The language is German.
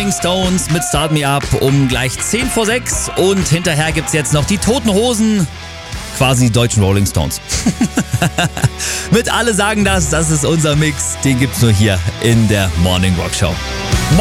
Rolling Stones mit Start Me Up um gleich 10 vor 6 und hinterher gibt's jetzt noch die Toten Hosen, quasi deutschen Rolling Stones. Mit Alle sagen das ist unser Mix, den gibt's nur hier in der Morning Rock Show.